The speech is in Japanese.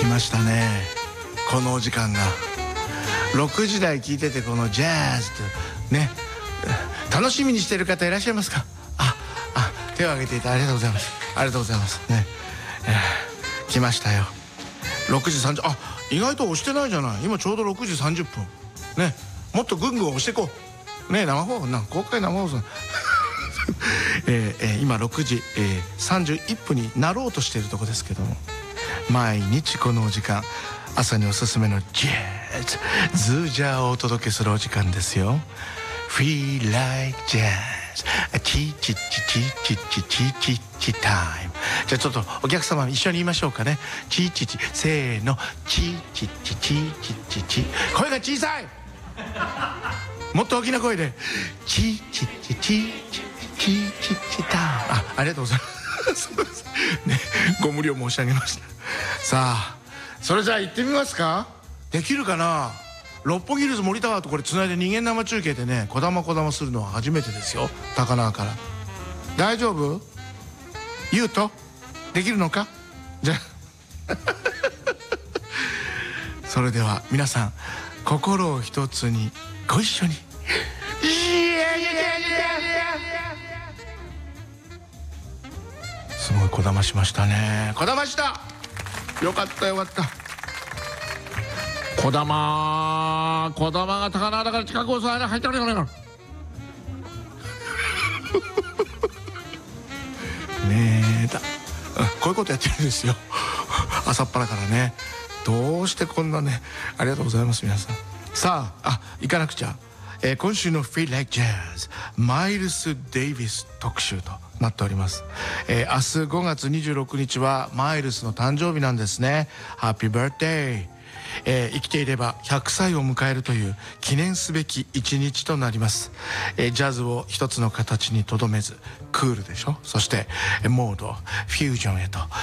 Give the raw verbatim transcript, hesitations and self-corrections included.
ましたね、このお時間が。ろくじ台聞いてて、このジャズとね、楽しみにしてる方いらっしゃいますか？ああ、手を挙げていただいてありがとうございます。ありがとうございますね。えー、来ましたよ。ろくじさんじゅう、あ、意外と押してないじゃない。今ちょうどろくじさんじゅっぷんね。もっとぐんぐん押していこうね。生放送な、公開生放送えーえー、今ろくじ、えー、さんじゅういっぷんになろうとしているところですけども、毎日このお時間、朝におすすめのジャズズージャーをお届けするお時間ですよ。 Feel like jazz チチチチチチチチチタイム。じゃあちょっとお客様一緒に言いましょうかね。チチチ、せーの、チチチチチチチ。声が小さいもっと大きな声で、チチチチチチチチタイム。あ、ありがとうございますね、ご無料申し上げました。さあ、それじゃあ行ってみますか。できるかな。六本木ヒルズ森タワーとこれつないで人間生中継でね、こだまこだまするのは初めてですよ、高輪から。大丈夫？言うとできるのか。じゃあそれでは皆さん、心を一つにご一緒に。すごいこだましましたね。こだました。よかったよかった。こだまこだまが高輪だから近くをさ入ってくれよねえだ、こういうことやってるんですよ朝っぱらからね。どうしてこんなね。ありがとうございます皆さん。さあ、あ、行かなくちゃ。えー、今週の Feel Like Jazz マイルス・デイビス特集となっております。えー、明日ごがつにじゅうろくにちはマイルスの誕生日なんですね。ハッピーバースデー。えー、生きていればひゃくさいを迎えるという記念すべき一日となります。えー、ジャズを一つの形にとどめず、クールでしょ、そしてモードフュージョンへと